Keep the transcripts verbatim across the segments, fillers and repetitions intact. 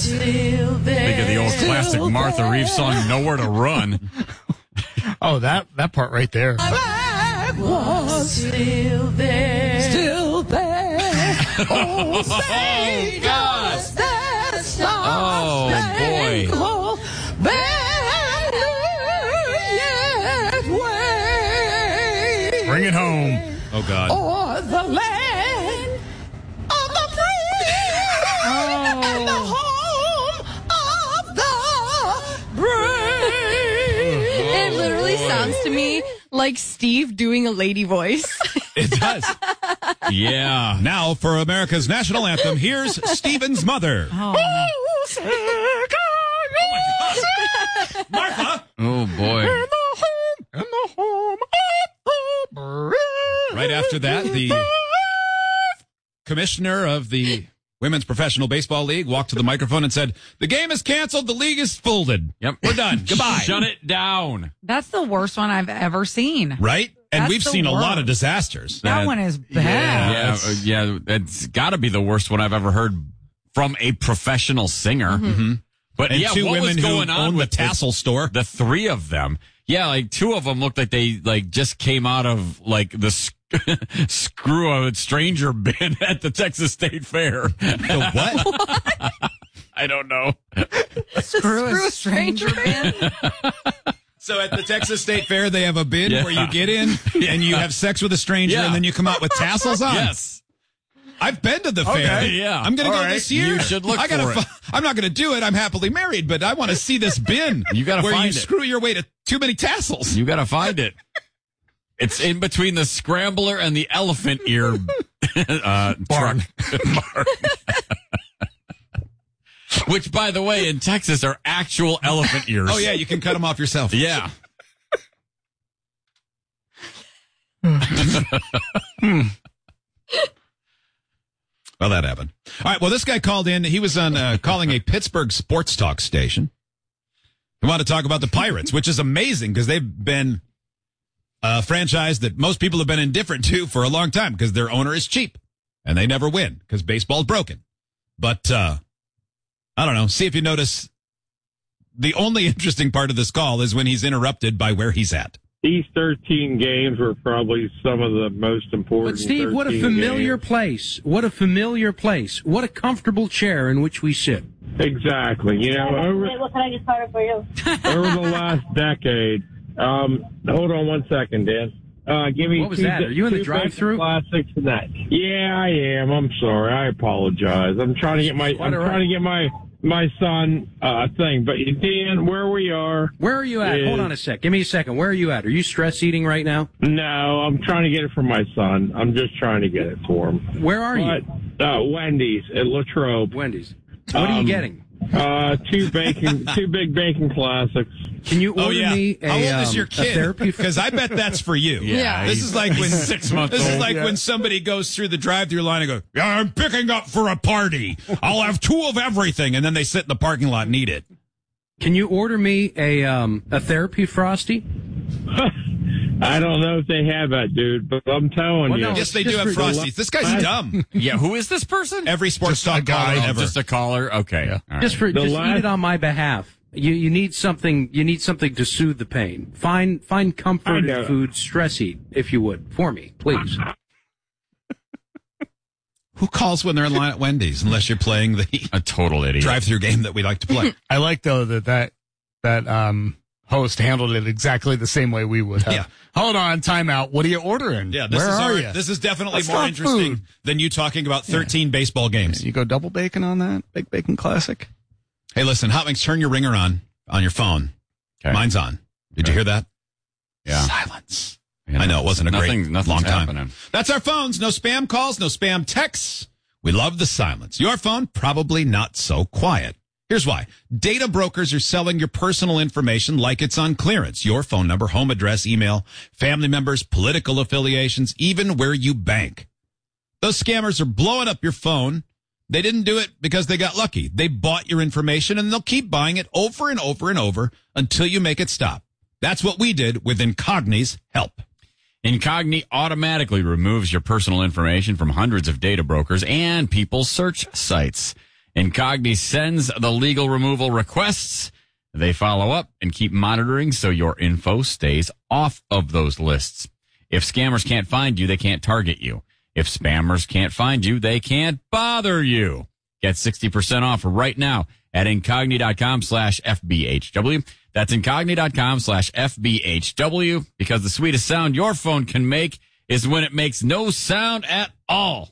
still there. Think of the old classic Martha Reeves song, Nowhere to Run. Oh, that, that part right there. Flag was still there. Still there. Oh, Oh, God. that star Oh, boy. Bring it home. Oh, God. Or the land of the free and the home of the brave. It literally sounds to me like Steve doing a lady voice. It does. Yeah. Now, for America's national anthem, here's Stephen's mother. Oh, Martha! Oh, boy. In the home of the brave. Right after that, the commissioner of the Women's Professional Baseball League walked to the microphone and said, the game is canceled, the league is folded. Yep. We're done. Goodbye. Shut it down. That's the worst one I've ever seen. Right? And That's we've the seen a lot worst. of disasters. That That- one is bad. Yeah, uh, yeah, it's got to be the worst one I've ever heard from a professional singer. Mm-hmm. But And yeah, two what women was who going on own the with tassel store. The three of them, yeah, like two of them looked like they like just came out of like the sc- screw a stranger bin at the Texas State Fair. The what? I don't know. Screw a stranger bin. So at the Texas State Fair, they have a bin Yeah. where you get in and you have sex with a stranger Yeah. and then you come out with tassels on. Yes. I've been to the Okay, fair. yeah. I'm going to All go right. this year. You should look I gotta for it. fi- I'm not going to do it. I'm happily married, but I want to see this bin. You gotta where find you it. screw your way to too many tassels. You got to find it. It's in between the scrambler and the elephant ear uh, Barn. truck. Barn. Which, by the way, in Texas are actual elephant ears. Oh yeah, you can cut them off yourself. Yeah. Well, that happened. All right. Well, this guy called in. He was on uh, calling a Pittsburgh sports talk station. He wanted to talk about the Pirates, which is amazing because they've been a franchise that most people have been indifferent to for a long time because their owner is cheap and they never win because baseball's broken. But uh, I don't know. See if you notice. The only interesting part of this call is when he's interrupted by where he's at. These thirteen games were probably some of the most important. But Steve, what a thirteen familiar games. place. What a familiar place. What a comfortable chair in which we sit. Exactly. You know, over, What can I get started for you? over the last decade. Um, hold on one second, Dan. Uh, give me What was two, that? Are you in the two drive-thru? Classics and that. Yeah, I am. I'm sorry. I apologize. I'm trying to get my. Quite I'm all right. trying to get my my son uh thing. But Dan, where we are? Where are you at? is- Hold on a sec. Give me a second. Where are you at? Are you stress eating right now? No, I'm trying to get it for my son. I'm just trying to get it for him. Where are you? But, uh, Wendy's at Latrobe. Wendy's. What are you Um, getting? Uh, two bacon, two big bacon classics. Can you order Oh yeah. me a, How old is um, your a kid? therapy? Because I bet that's for you. Yeah, This he's- is like when he's six months This is old. like Yeah. when somebody goes through the drive-through line and goes, "Yeah, I'm picking up for a party. I'll have two of everything," and then they sit in the parking lot and eat it. Can you order me a um a therapy frosty? I don't know if they have that, dude, but I'm telling Well, you. no, Yes, they just do have for- Frosties. This guy's dumb. Yeah, who is this person? Every sports Just a talk guy. caller Oh, ever. just a caller? Okay. All right. Just for The just last- eat it on my behalf. You you need something. You need something to soothe the pain. Find find I comfort know. in food. Stress eat, if you would, for me, please. Who calls when they're in line at Wendy's unless you're playing the A total idiot. drive-through game that we like to play? I like, though, that that, that um, host handled it exactly the same way we would have. Yeah. Hold on, time out. What are you ordering? Yeah, this Where is are our, you? this is definitely Let's more talk interesting food. than you talking about thirteen baseball games. You go double bacon on that? Big Bacon Classic? Hey, listen, Hot Wings, turn your ringer on on your phone. Okay. Mine's on. Did you hear that? Yeah. Silence. You I know it wasn't a nothing, great nothing's long time. happening. That's our phones. No spam calls, no spam texts. We love the silence. Your phone, probably not so quiet. Here's why. Data brokers are selling your personal information like it's on clearance. Your phone number, home address, email, family members, political affiliations, even where you bank. Those scammers are blowing up your phone. They didn't do it because they got lucky. They bought your information and they'll keep buying it over and over and over until you make it stop. That's what we did with Incogni's help. Incogni automatically removes your personal information from hundreds of data brokers and people's search sites. Incogni sends the legal removal requests. They follow up and keep monitoring so your info stays off of those lists. If scammers can't find you, they can't target you. If spammers can't find you, they can't bother you. Get sixty percent off right now at Incogni.com slash FBHW. That's Incogni.com slash FBHW, because the sweetest sound your phone can make is when it makes no sound at all.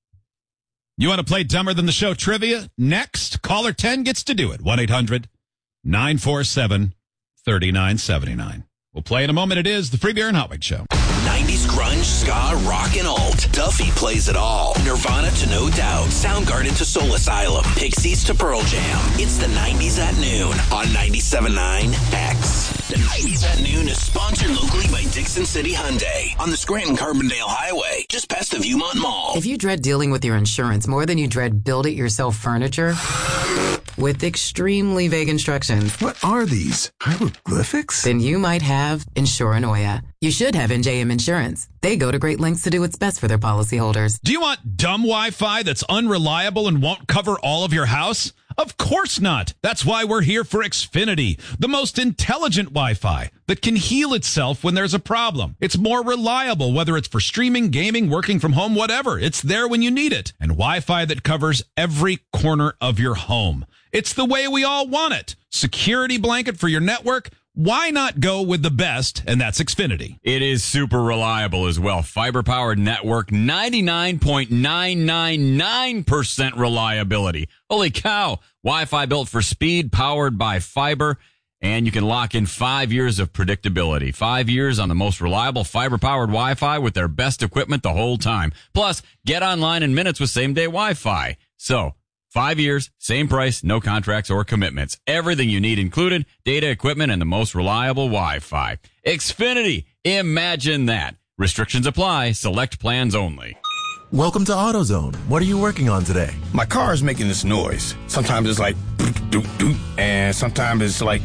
You want to play Dumber Than the Show trivia? Next, caller ten gets to do it. one eight hundred nine four seven three nine seven nine. We'll play in a moment. It is the Free Beer and Hotwig Show. nineties grunge, ska, rock, and alt. Duffy plays it all. Nirvana to No Doubt. Soundgarden to Soul Asylum. Pixies to Pearl Jam. It's the nineties at noon on ninety-seven point nine X. The nineties at noon is sponsored locally by Dixon City Hyundai on the Scranton-Carbondale Highway, just past the Viewmont Mall. If you dread dealing with your insurance more than you dread build-it-yourself furniture, with extremely vague instructions. What are these? Hieroglyphics? Then you might have Insuranoia. You should have N J M Insurance. They go to great lengths to do what's best for their policyholders. Do you want dumb Wi-Fi that's unreliable and won't cover all of your house? Of course not. That's why we're here for Xfinity, the most intelligent Wi-Fi that can heal itself when there's a problem. It's more reliable, whether it's for streaming, gaming, working from home, whatever. It's there when you need it. And Wi-Fi that covers every corner of your home. It's the way we all want it. Security blanket for your network. Why not go with the best? And that's Xfinity. It is super reliable as well. Fiber-powered network, ninety-nine point nine nine nine percent reliability. Holy cow. Wi-Fi built for speed, powered by fiber. And you can lock in five years of predictability. Five years on the most reliable fiber-powered Wi-Fi with their best equipment the whole time. Plus, get online in minutes with same-day Wi-Fi. So, five years, same price, no contracts or commitments. Everything you need included, data, equipment, and the most reliable Wi-Fi. Xfinity, imagine that. Restrictions apply. Select plans only. Welcome to AutoZone. What are you working on today? My car is making this noise. Sometimes it's like doot, doot, doot, and sometimes it's like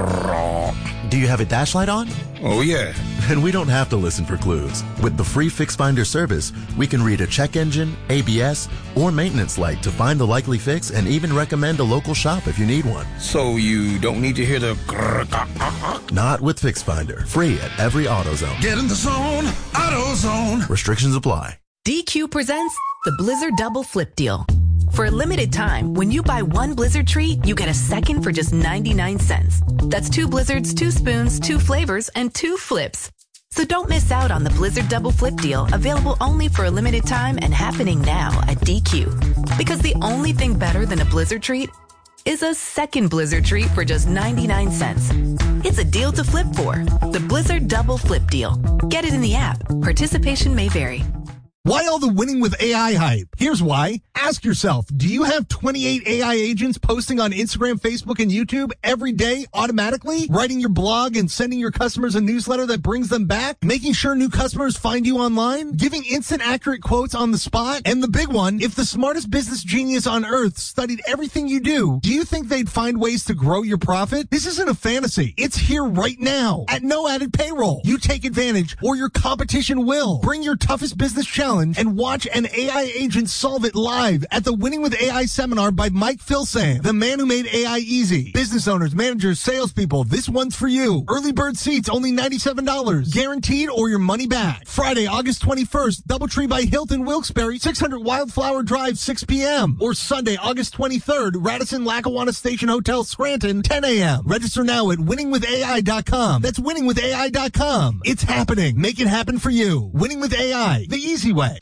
grrr. Do you have a dash light on? Oh, yeah. Then we don't have to listen for clues. With the free Fix Finder service, we can read a check engine, A B S, or maintenance light to find the likely fix and even recommend a local shop if you need one. So you don't need to hear the grrr, grrr, grrr. Not with Fix Finder. Free at every AutoZone. Get in the zone, AutoZone. Restrictions apply. D Q presents the Blizzard Double Flip Deal. For a limited time, when you buy one Blizzard treat, you get a second for just ninety-nine cents. That's two Blizzards, two spoons, two flavors, and two flips. So don't miss out on the Blizzard Double Flip Deal, available only for a limited time and happening now at D Q. Because the only thing better than a Blizzard treat is a second Blizzard treat for just ninety-nine cents. It's a deal to flip for. The Blizzard Double Flip Deal. Get it in the app. Participation may vary. Why all the winning with A I hype? Here's why. Ask yourself, do you have twenty-eight A I agents posting on Instagram, Facebook, and YouTube every day automatically? Writing your blog and sending your customers a newsletter that brings them back? Making sure new customers find you online? Giving instant accurate quotes on the spot? And the big one, if the smartest business genius on earth studied everything you do, do you think they'd find ways to grow your profit? This isn't a fantasy. It's here right now at no added payroll. You take advantage or your competition will. Bring your toughest business challenge and watch an A I agent solve it live at the Winning with A I seminar by Mike Filsaime, the man who made A I easy. Business owners, managers, salespeople, this one's for you. Early bird seats, only ninety-seven dollars. Guaranteed or your money back. Friday, August twenty-first, Doubletree by Hilton Wilkes-Barre, six hundred Wildflower Drive, six p.m. Or Sunday, August twenty-third, Radisson Lackawanna Station Hotel, Scranton, ten a.m. Register now at winning with A I dot com. That's winning with A I dot com. It's happening. Make it happen for you. Winning with A I, the easy way.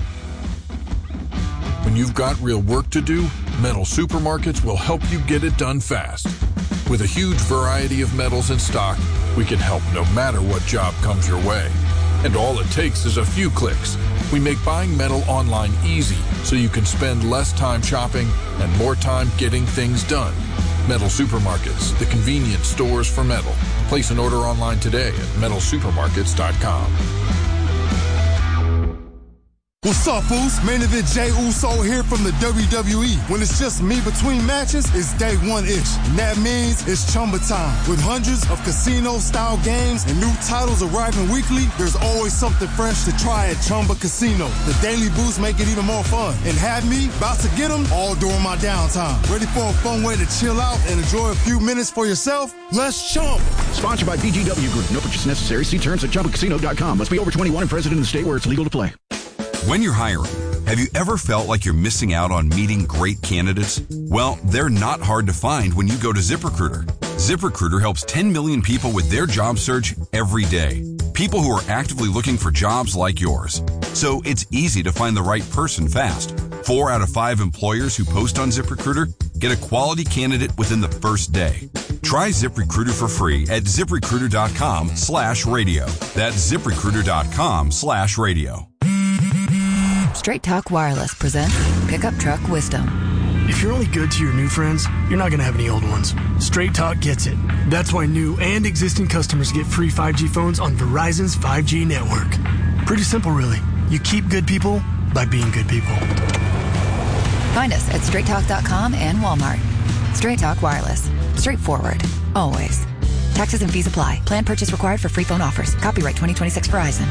When you've got real work to do, Metal Supermarkets will help you get it done fast. With a huge variety of metals in stock, we can help no matter what job comes your way. And all it takes is a few clicks. We make buying metal online easy so you can spend less time shopping and more time getting things done. Metal Supermarkets, the convenience stores for metal. Place an order online today at metal supermarkets dot com. What's up, Boost? Main event Jey Uso here from the W W E. When it's just me between matches, it's day one-ish. And that means it's Chumba time. With hundreds of casino-style games and new titles arriving weekly, there's always something fresh to try at Chumba Casino. The Daily Boost make it even more fun. And have me about to get them all during my downtime. Ready for a fun way to chill out and enjoy a few minutes for yourself? Let's Chumba. Sponsored by B G W Group. No purchase necessary. See terms at chumba casino dot com. Must be over twenty-one and present in the state where it's legal to play. When you're hiring, have you ever felt like you're missing out on meeting great candidates? Well, they're not hard to find when you go to ZipRecruiter. ZipRecruiter helps ten million people with their job search every day. People who are actively looking for jobs like yours. So it's easy to find the right person fast. Four out of five employers who post on ZipRecruiter get a quality candidate within the first day. Try ZipRecruiter for free at ZipRecruiter.com slash radio. That's ZipRecruiter.com slash radio. Straight Talk Wireless presents Pickup Truck Wisdom. If you're only good to your new friends, you're not going to have any old ones. Straight Talk gets it. That's why new and existing customers get free five G phones on Verizon's five G network. Pretty simple, really. You keep good people by being good people. Find us at straight talk dot com and Walmart. Straight Talk Wireless. Straightforward. Always. Taxes and fees apply. Plan purchase required for free phone offers. Copyright twenty twenty-six Verizon.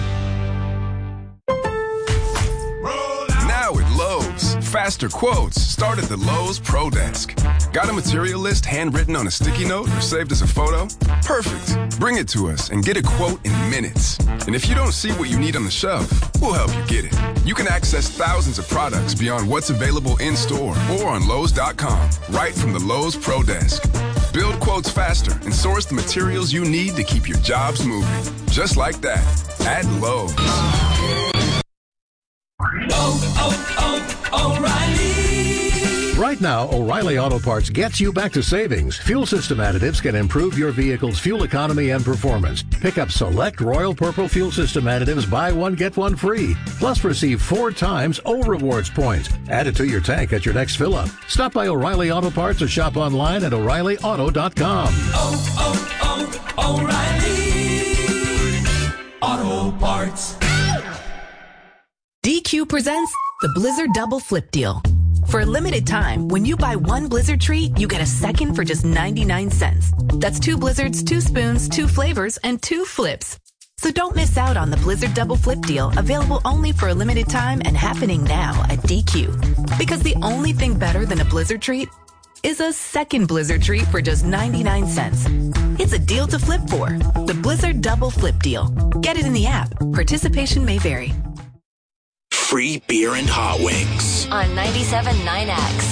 Now at Lowe's, faster quotes start at the Lowe's Pro Desk. Got a material list handwritten on a sticky note or saved as a photo? Perfect. Bring it to us and get a quote in minutes. And if you don't see what you need on the shelf, we'll help you get it. You can access thousands of products beyond what's available in-store or on Lowe's dot com, right from the Lowe's Pro Desk. Build quotes faster and source the materials you need to keep your jobs moving. Just like that, at Lowe's. Oh, oh, O'Reilly. Right now, O'Reilly Auto Parts gets you back to savings. Fuel system additives can improve your vehicle's fuel economy and performance. Pick up select Royal Purple fuel system additives, buy one, get one free. Plus receive four times O Rewards points. Add it to your tank at your next fill-up. Stop by O'Reilly Auto Parts or shop online at O'Reilly Auto dot com. Oh, oh, oh, O'Reilly Auto Parts. D Q presents the Blizzard Double Flip Deal. For a limited time, when you buy one Blizzard treat, you get a second for just ninety-nine cents. That's two Blizzards, two spoons, two flavors, and two flips. So don't miss out on the Blizzard Double Flip Deal, available only for a limited time and happening now at D Q. Because the only thing better than a Blizzard treat is a second Blizzard treat for just ninety-nine cents. It's a deal to flip for. The Blizzard Double Flip Deal. Get it in the app. Participation may vary. Free beer and hot wings. On ninety-seven point nine X.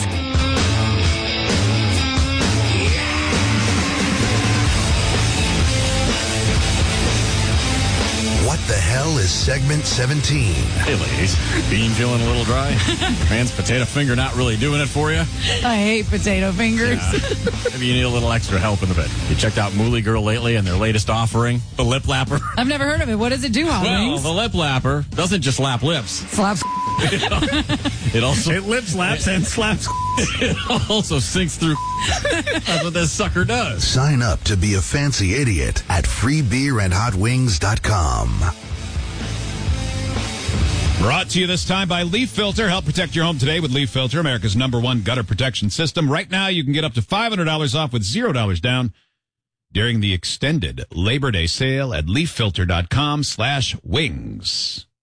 What the hell is segment seventeen? Hey, ladies. Bean feeling a little dry? Man's potato finger not really doing it for you? I hate potato fingers. Yeah. Maybe you need a little extra help in the bed. You checked out Mooly Girl lately and their latest offering, the Lip Lapper? I've never heard of it. What does it do, Hot Well, Wings? the Lip Lapper doesn't just lap lips. Slaps. It also it lip slaps and slaps. It also sinks through. That's what this sucker does. Sign up to be a fancy idiot at free beer and hot wings dot com. Brought to you this time by Leaf Filter. Help protect your home today with Leaf Filter, America's number one gutter protection system. Right now, you can get up to five hundred dollars off with zero dollars down during the extended Labor Day sale at leaf filter dot com slash wings.